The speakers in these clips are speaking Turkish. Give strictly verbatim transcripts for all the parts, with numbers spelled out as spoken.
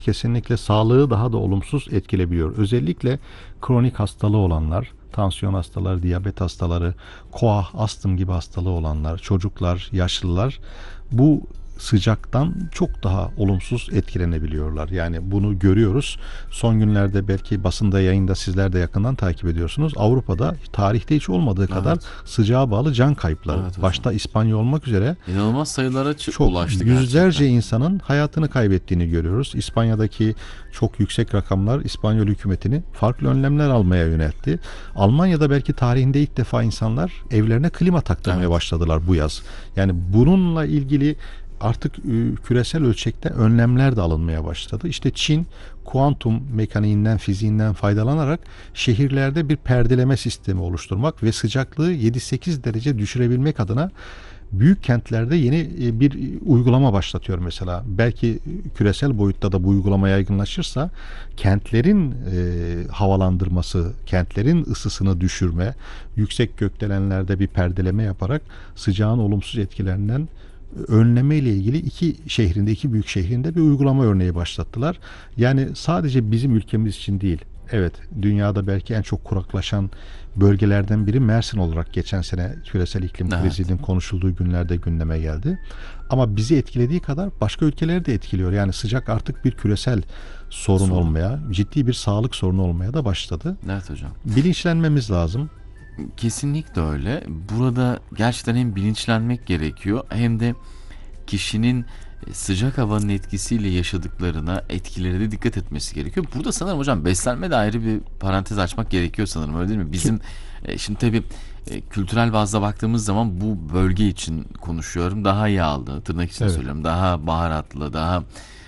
kesinlikle sağlığı daha da olumsuz etkilebiliyor. Özellikle kronik hastalığı olanlar, tansiyon hastaları, diyabet hastaları, koah, astım gibi hastalığı olanlar, çocuklar, yaşlılar bu sıcaktan çok daha olumsuz etkilenebiliyorlar. Yani bunu görüyoruz. Son günlerde belki basında, yayında sizler de yakından takip ediyorsunuz. Avrupa'da tarihte hiç olmadığı kadar Evet. sıcağa bağlı can kayıpları. Evet hocam. Başta İspanya olmak üzere İnanılmaz sayılara ç- çok ulaştı yüzlerce gerçekten. insanın hayatını kaybettiğini görüyoruz. İspanya'daki çok yüksek rakamlar İspanyol hükümetini farklı önlemler almaya yöneltti. Almanya'da belki tarihinde ilk defa insanlar evlerine klima taktırmaya Evet. başladılar bu yaz. Yani bununla ilgili artık e, küresel ölçekte önlemler de alınmaya başladı. İşte Çin kuantum mekaniğinden, fiziğinden faydalanarak şehirlerde bir perdeleme sistemi oluşturmak ve sıcaklığı yedi sekiz derece düşürebilmek adına büyük kentlerde yeni e, bir uygulama başlatıyor mesela. Belki küresel boyutta da bu uygulama yaygınlaşırsa kentlerin e, havalandırması, kentlerin ısısını düşürme, yüksek gökdelenlerde bir perdeleme yaparak sıcağın olumsuz etkilerinden önleme ile ilgili iki şehrinde, iki büyük şehrinde bir uygulama örneği başlattılar. Yani sadece bizim ülkemiz için değil. Evet, dünyada belki en çok kuraklaşan bölgelerden biri Mersin olarak geçen sene küresel iklim Evet. krizinin konuşulduğu günlerde gündeme geldi. Ama bizi etkilediği kadar başka ülkeleri de etkiliyor. Yani sıcak artık bir küresel sorun Sorun. olmaya, ciddi bir sağlık sorunu olmaya da başladı. Evet hocam. Bilinçlenmemiz lazım. Kesinlikle öyle. Burada gerçekten hem bilinçlenmek gerekiyor hem de kişinin sıcak havanın etkisiyle yaşadıklarına, etkilerine de dikkat etmesi gerekiyor. Burada sanırım hocam beslenme de ayrı bir parantez açmak gerekiyor sanırım, öyle değil mi? Bizim e, şimdi tabii e, kültürel bazda baktığımız zaman bu bölge için konuşuyorum. Daha yağlı, tırnak içinde Evet. söylüyorum. Daha baharatlı, daha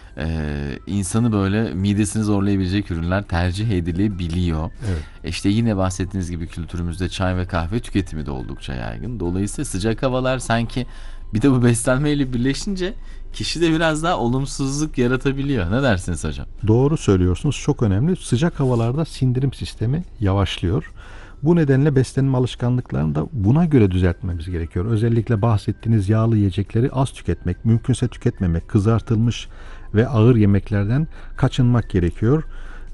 e, insanı böyle midesini zorlayabilecek ürünler tercih edilebiliyor. Evet. E İşte yine bahsettiğiniz gibi kültürümüzde çay ve kahve tüketimi de oldukça yaygın. Dolayısıyla sıcak havalar sanki bir de bu beslenmeyle birleşince kişide biraz daha olumsuzluk yaratabiliyor. Ne dersiniz hocam? Doğru söylüyorsunuz. Çok önemli. Sıcak havalarda sindirim sistemi yavaşlıyor. Bu nedenle beslenme alışkanlıklarını da buna göre düzeltmemiz gerekiyor. Özellikle bahsettiğiniz yağlı yiyecekleri az tüketmek, mümkünse tüketmemek, kızartılmış ve ağır yemeklerden kaçınmak gerekiyor.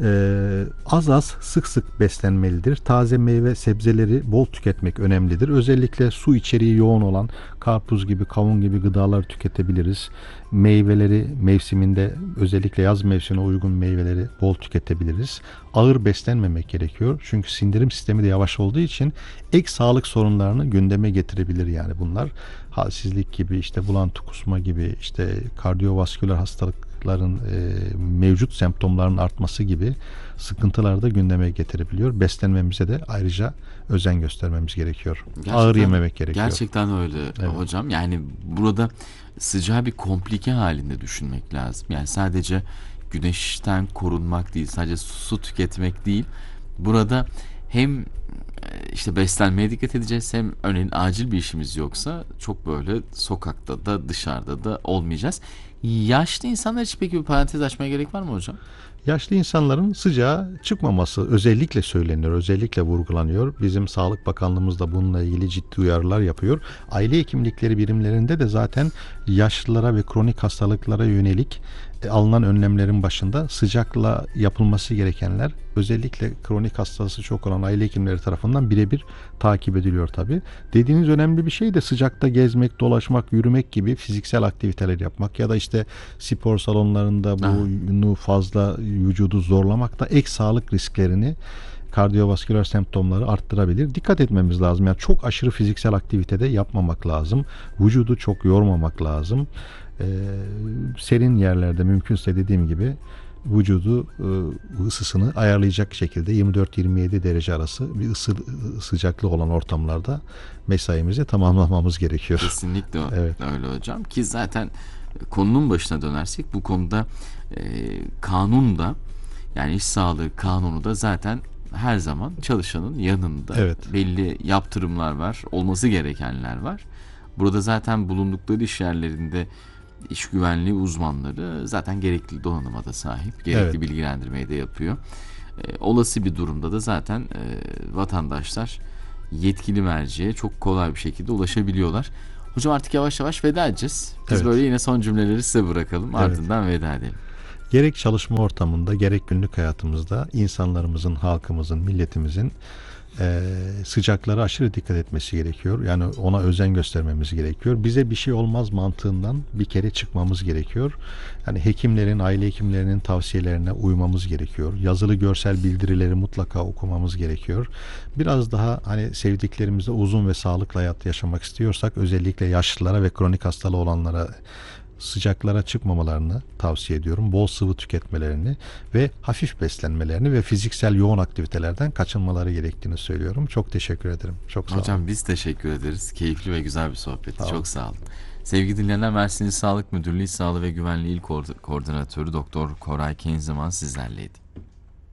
Ee, az az sık sık beslenmelidir. Taze meyve sebzeleri bol tüketmek önemlidir. Özellikle su içeriği yoğun olan karpuz gibi, kavun gibi gıdalar tüketebiliriz. Meyveleri mevsiminde, özellikle yaz mevsimine uygun meyveleri bol tüketebiliriz. Ağır beslenmemek gerekiyor. Çünkü sindirim sistemi de yavaş olduğu için ek sağlık sorunlarını gündeme getirebilir yani bunlar. Halsizlik gibi, işte bulantı, kusma gibi, işte kardiyovasküler hastalıkların e, mevcut semptomların artması gibi sıkıntılar da gündeme getirebiliyor. Beslenmemize de ayrıca özen göstermemiz gerekiyor. Ağır yememek gerekiyor. Gerçekten öyle Evet. hocam. Yani burada sıcağı bir komplike halinde düşünmek lazım. Yani sadece güneşten korunmak değil, sadece su tüketmek değil. Burada hem e, işte beslenmeye dikkat edeceğiz, hem örneğin acil bir işimiz yoksa çok böyle sokakta da dışarıda da olmayacağız. Yaşlı insanlar için peki bir parantez açmaya gerek var mı hocam? Yaşlı insanların sıcağa çıkmaması özellikle söyleniyor, özellikle vurgulanıyor. Bizim Sağlık Bakanlığımız da bununla ilgili ciddi uyarılar yapıyor. Aile hekimlikleri birimlerinde de zaten yaşlılara ve kronik hastalıklara yönelik e, alınan önlemlerin başında sıcakla yapılması gerekenler, özellikle kronik hastası çok olan aile hekimleri tarafından birebir takip ediliyor tabii. Dediğiniz önemli bir şey de sıcakta gezmek, dolaşmak, yürümek gibi fiziksel aktiviteler yapmak ya da işte spor salonlarında bunu fazla vücudu zorlamak da ek sağlık risklerini, kardiyovasküler semptomları arttırabilir. Dikkat etmemiz lazım. Yani çok aşırı fiziksel aktivitede yapmamak lazım. Vücudu çok yormamak lazım. Ee, serin yerlerde mümkünse dediğim gibi vücudu e, ısısını ayarlayacak şekilde yirmi dört yirmi yedi derece arası bir ısı sıcaklığı olan ortamlarda mesaimizi tamamlamamız gerekiyor. Kesinlikle Evet. öyle hocam. Ki zaten konunun başına dönersek bu konuda e, kanun da, yani iş sağlığı kanunu da zaten her zaman çalışanın yanında. Evet. Belli yaptırımlar var, olması gerekenler var. Burada zaten bulundukları iş yerlerinde iş güvenliği uzmanları zaten gerekli donanıma da sahip, gerekli Evet. bilgilendirmeyi de yapıyor. E, olası bir durumda da zaten e, vatandaşlar yetkili merciye çok kolay bir şekilde ulaşabiliyorlar. Hocam artık yavaş yavaş veda edeceğiz. Biz Evet. böyle yine son cümleleri size bırakalım, Evet. ardından veda edelim. Gerek çalışma ortamında gerek günlük hayatımızda insanlarımızın, halkımızın, milletimizin e, sıcaklara aşırı dikkat etmesi gerekiyor. Yani ona özen göstermemiz gerekiyor. Bize bir şey olmaz mantığından bir kere çıkmamız gerekiyor. Yani hekimlerin, aile hekimlerinin tavsiyelerine uymamız gerekiyor. Yazılı görsel bildirileri mutlaka okumamız gerekiyor. Biraz daha hani sevdiklerimizle uzun ve sağlıklı hayat yaşamak istiyorsak özellikle yaşlılara ve kronik hastalığı olanlara sıcaklara çıkmamalarını tavsiye ediyorum. Bol sıvı tüketmelerini ve hafif beslenmelerini ve fiziksel yoğun aktivitelerden kaçınmaları gerektiğini söylüyorum. Çok teşekkür ederim. Çok sağ olun. Hocam biz teşekkür ederiz. Keyifli ve güzel bir sohbetti. Sağ olun. Çok sağ olun. Sevgili dinleyenler, Mersin İl Sağlık Müdürlüğü Sağlığı ve Güvenliği İl Koordinatörü Doktor Koray Kenziman sizlerleydi.